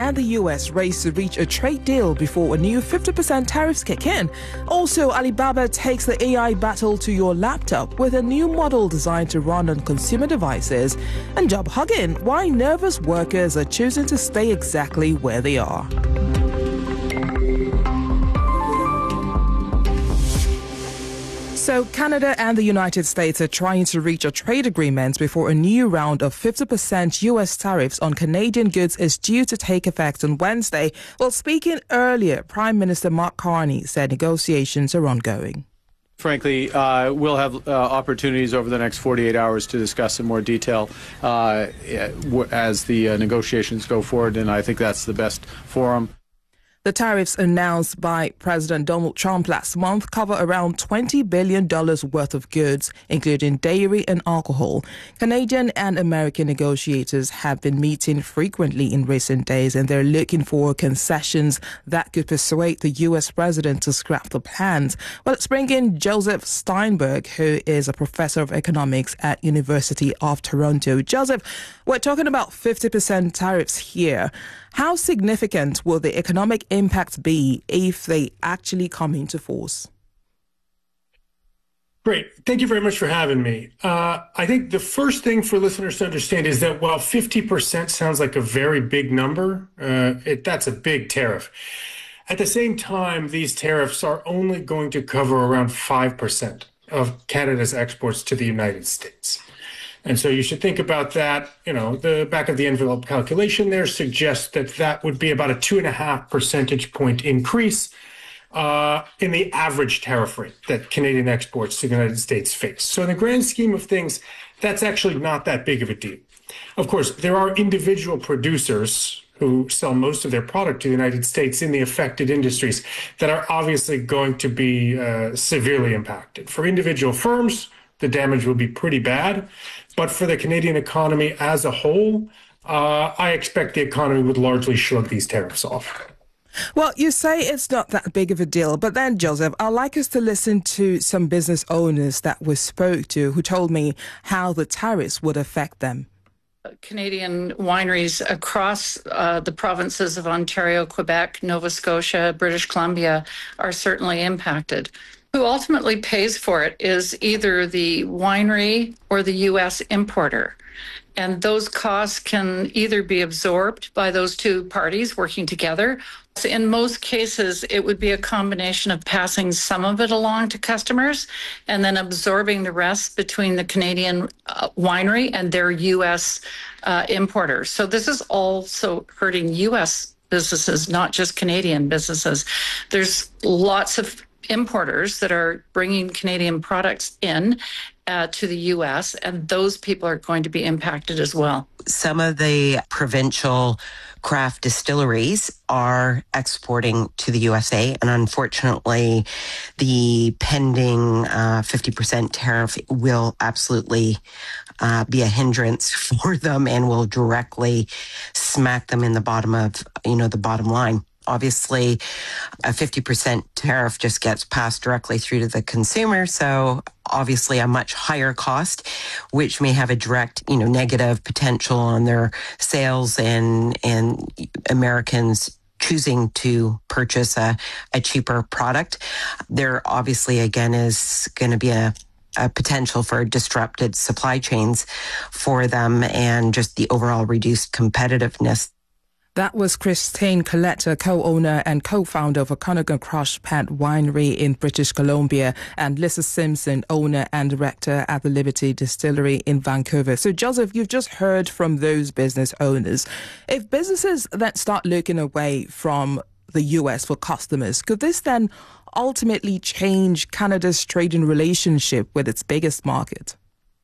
and the US race to reach a trade deal before a new 50% tariffs kick in. Also, Alibaba takes the AI battle to your laptop with a new model designed to run on consumer devices. And job hugging, why nervous workers are choosing to stay exactly where they are. So Canada and the United States are trying to reach a trade agreement before a new round of 50% US tariffs on Canadian goods is due to take effect on Wednesday. Well, speaking earlier, Prime Minister Mark Carney said negotiations are ongoing. Frankly, we'll have opportunities over the next 48 hours to discuss in more detail as the negotiations go forward, and I think that's the best forum. The tariffs announced by President Donald Trump last month cover around $20 billion worth of goods, including dairy and alcohol. Canadian and American negotiators have been meeting frequently in recent days, and they're looking for concessions that could persuade the U.S. president to scrap the plans. Well, let's bring in Joseph Steinberg, who is a professor of economics at University of Toronto. Joseph, we're talking about 50% tariffs here. How significant will the economic impact be if they actually come into force? Great. Thank you very much for having me. I think the first thing for listeners to understand is that while 50% sounds like a very big number, that's a big tariff. At the same time, these tariffs are only going to cover around 5% of Canada's exports to the United States. And so you should think about that. You know, the back of the envelope calculation there suggests that that would be about a 2.5 percentage point increase in the average tariff rate that Canadian exports to the United States face. So in the grand scheme of things, that's actually not that big of a deal. Of course, there are individual producers who sell most of their product to the United States in the affected industries that are obviously going to be severely impacted. For individual firms, the damage will be pretty bad. But for the Canadian economy as a whole, I expect the economy would largely shrug these tariffs off. Well, you say it's not that big of a deal, but then, Joseph, I'd like us to listen to some business owners that we spoke to who told me how the tariffs would affect them. Canadian wineries across the provinces of Ontario, Quebec, Nova Scotia, British Columbia are certainly impacted. Who ultimately pays for it is either the winery or the U.S. importer. And those costs can either be absorbed by those two parties working together. In most cases, it would be a combination of passing some of it along to customers and then absorbing the rest between the Canadian winery and their U.S. importers. So this is also hurting U.S. businesses, not just Canadian businesses. There's lots of importers that are bringing Canadian products in to the U.S., and those people are going to be impacted as well. Some of the provincial craft distilleries are exporting to the USA, and unfortunately, the pending 50% tariff will absolutely be a hindrance for them and will directly smack them in the bottom of, the bottom line. Obviously, a 50% tariff just gets passed directly through to the consumer. So obviously a much higher cost, which may have a direct, negative potential on their sales and Americans choosing to purchase a cheaper product. There obviously, again, is going to be a potential for disrupted supply chains for them and just the overall reduced competitiveness. That was Christine Coletta, co-owner and co-founder of Okanagan Crush Pad Winery in British Columbia, and Lisa Simpson, owner and director at the Liberty Distillery in Vancouver. So, Joseph, you've just heard from those business owners. If businesses then start looking away from the US for customers, could this then ultimately change Canada's trading relationship with its biggest market?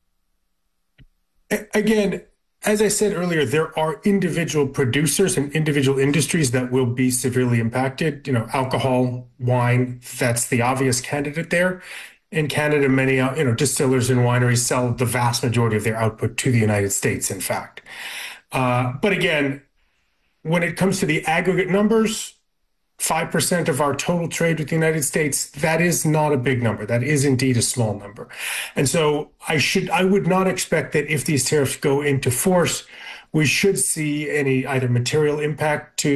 Again, as I said earlier, there are individual producers and individual industries that will be severely impacted. Alcohol, wine, that's the obvious candidate there. In Canada, many, distillers and wineries sell the vast majority of their output to the United States, in fact. But again, when it comes to the aggregate numbers, 5% of our total trade with the United States, that is not a big number. That is indeed a small number. And so I would not expect that if these tariffs go into force, we should see any either material impact to